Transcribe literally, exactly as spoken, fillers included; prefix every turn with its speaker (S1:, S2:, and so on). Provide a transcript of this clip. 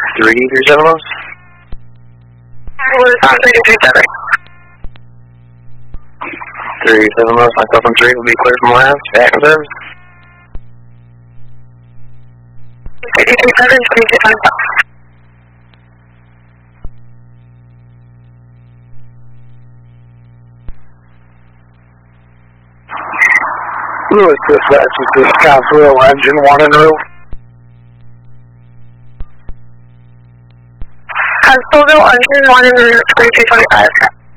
S1: three three seven Los.
S2: three three seven.
S1: three seven Los, myself and three will be clear from last. Back and service.
S2: three three seven, three two five.
S1: Lewis, dispatch, this is Scottsville, engine one en route.
S2: Scottsville, engine one en route, three two five.